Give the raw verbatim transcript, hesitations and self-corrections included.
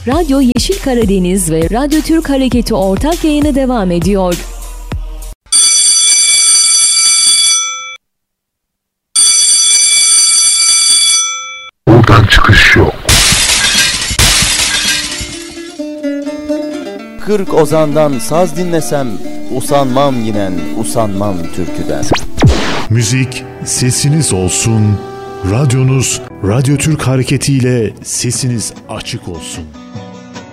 Radyo Yeşil Karadeniz ve Radyo Türk Hareketi ortak yayını devam ediyor. Buradan çıkış yok. Kırk ozandan saz dinlesem, usanmam yinen, usanmam türküden. Müzik sesiniz olsun, radyonuz Radyo Türk Hareketi ile sesiniz açık olsun.